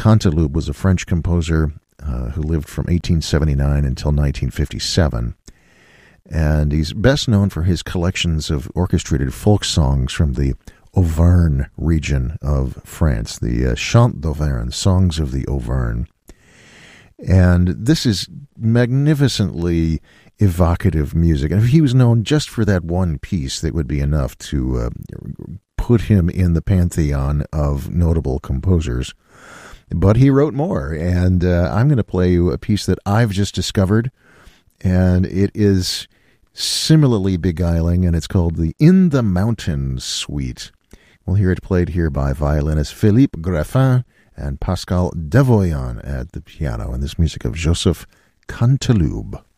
Canteloube was a French composer who lived from 1879 until 1957. And he's best known for his collections of orchestrated folk songs from the Auvergne region of France, the Chants d'Auvergne, Songs of the Auvergne. And this is magnificently evocative music. And if he was known just for that one piece, that would be enough to put him in the pantheon of notable composers. But he wrote more, and I'm going to play you a piece that I've just discovered, and it is similarly beguiling, and it's called the In the Mountains Suite. We'll hear it played here by violinist Philippe Greffin and Pascal Devoyan at the piano, and this music of Joseph Canteloube.